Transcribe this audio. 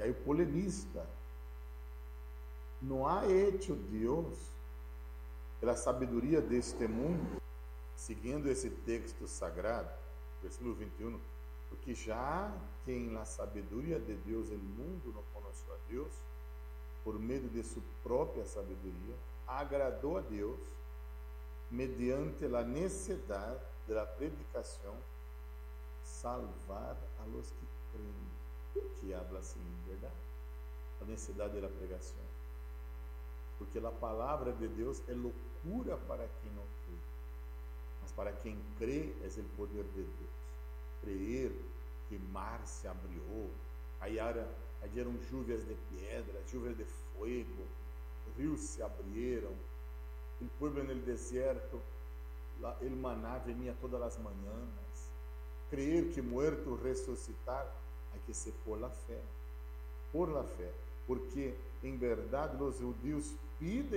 Aí o polemista, não há hecho Deus, pela sabedoria deste mundo, seguindo esse texto sagrado, versículo 21, porque já que en la sabedoria de Deus el mundo não conheceu a Deus, por meio de sua própria sabedoria, agradou a Deus, mediante la necessidade de la predicação, salvar a los que creem. Por que habla assim, verdade? A necessidade da pregação. Porque a palavra de Deus é loucura para quem não crê. Mas para quem crê, é o poder de Deus. Creer que mar se abriu, aí eram chuvas de pedra, chuvas de fogo, rios se abriram, o povo no deserto, o maná venia todas as manhãs. Creer que muerto ressuscitar, há que ser por la fé, porque em verdade os judeus pedem